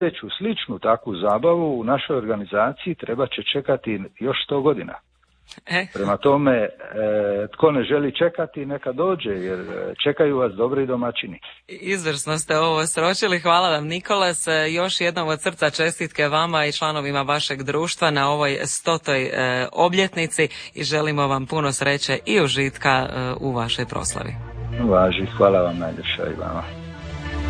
sljedeću sličnu takvu zabavu u našoj organizaciji treba će čekati još 100 godina. Prema tome, tko ne želi čekati, neka dođe, jer čekaju vas dobri domaćini. Izvrsno ste ovo sročili. Hvala vam, Nikolas. Još jednom od srca čestitke vama i članovima vašeg društva na ovoj 100. obljetnici i želimo vam puno sreće i užitka u vašoj proslavi. Važi, hvala vam najljepša i vama.